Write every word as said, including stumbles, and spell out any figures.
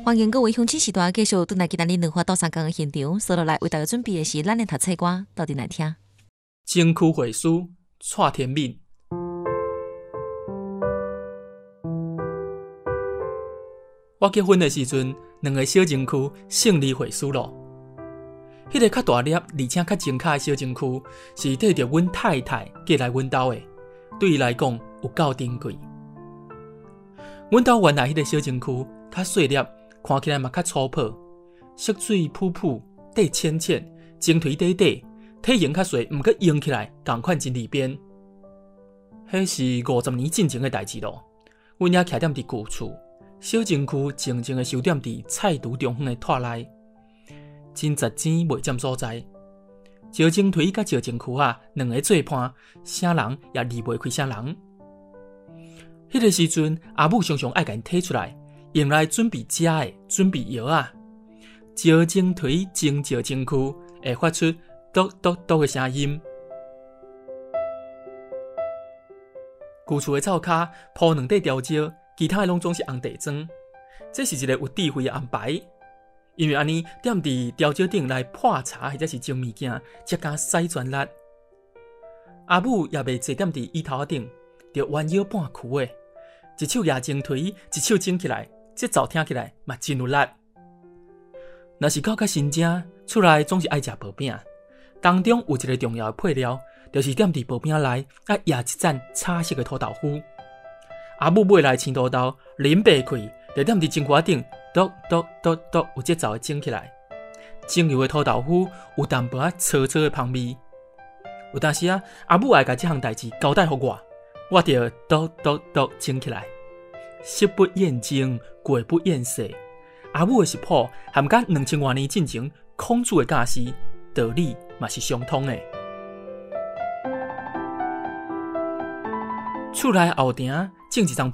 欢迎各位乡亲时代继续转来今仔日两花到三工的现场，所落来为大家准备的是咱的读册歌，到底来听。 前区会师蔡天敏，我结婚的时阵，两个小情区胜利会师咯。迄、那个较大粒而且较精巧的小情区，是缀着阮太太寄来阮兜的，对伊来讲有够珍贵。阮兜原来迄个小情区较细粒，看起来嘛较粗暴，色水扑扑，底浅浅，晶腿短短，体型较细，毋过用起来同款真利便。迄是五十年进前的代志咯。阮也徛踮伫旧厝，小情区静静的收踮伫菜厨中央的拓内，真值钱袂占所在。石晶腿甲石情区啊，两个做伴，啥人也离袂开啥人。迄个时阵，阿母常常爱甲因摕出来，用来准备食的，准备药啊。石晶腿经石情区会发出嘟嘟嘟的声音。旧厝的灶骹铺两块条石，其他的拢总是红地砖。这是一个有智慧的安排，因为安尼踮伫条石顶来破茶或者是蒸物件，才敢使全力。阿母也袂坐踮伫椅头顶，就弯腰半曲的。一手压晶腿，一手整起来，这奏听起来嘛真有力。若是到较新正，出来总是爱食薄饼，当中有一个重要的配料，就是踮伫薄饼内啊压一盏彩色的土豆腐。阿母买来青土豆，淋白开，就踮伫蒸锅顶，剁剁剁剁有节奏的蒸起来。蒸油的土豆腐有淡薄仔粗粗的香味。有当时啊，阿母爱甲这项代志交代互我。我就剁剁剁蒸起来，食不厌精，过不厌细。阿母的食谱含甲两千多年进前孔子的教示，道理嘛是相通的。厝内后庭种一丛